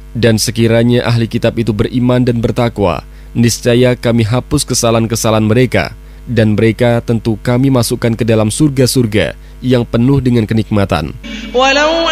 Dan sekiranya ahli kitab itu beriman dan bertakwa, niscaya kami hapus kesalahan-kesalahan mereka, dan mereka tentu kami masukkan ke dalam surga-surga yang penuh dengan kenikmatan.